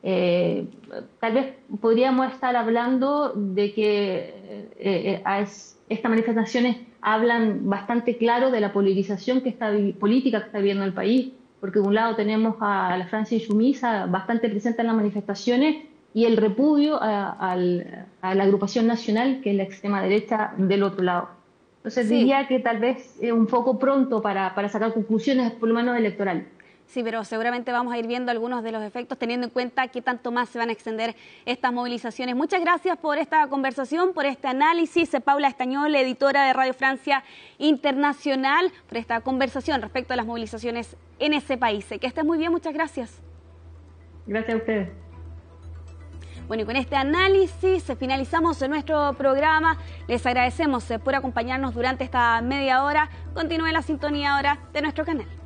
Tal vez podríamos estar hablando de que estas manifestaciones hablan bastante claro de la polarización política que está viviendo el país, porque de un lado tenemos a la Francia insumisa bastante presente en las manifestaciones y el repudio a la agrupación nacional, que es la extrema derecha, del otro lado. Entonces Sí. diría que tal vez es un poco pronto para sacar conclusiones, por lo menos electorales. Sí, pero seguramente vamos a ir viendo algunos de los efectos, teniendo en cuenta qué tanto más se van a extender estas movilizaciones. Muchas gracias por esta conversación, por este análisis. Paula Estañol, editora de Radio Francia Internacional, por esta conversación respecto a las movilizaciones en ese país. Que estés muy bien, muchas gracias. Gracias a ustedes. Bueno, y con este análisis finalizamos nuestro programa. Les agradecemos por acompañarnos durante esta media hora. Continúe la sintonía ahora de nuestro canal.